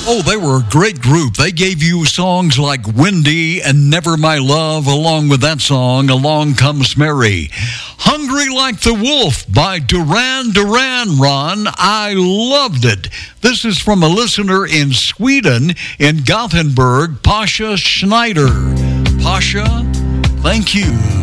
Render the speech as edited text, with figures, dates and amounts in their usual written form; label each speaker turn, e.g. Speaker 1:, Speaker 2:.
Speaker 1: Oh, they were a great group. They gave you songs like Windy and Never My Love, along with that song, Along Comes Mary. Hungry Like the Wolf by Duran Duran, Ron. I loved it. This is from a listener in Sweden, in Gothenburg, Pasha Schneider. Pasha, thank you.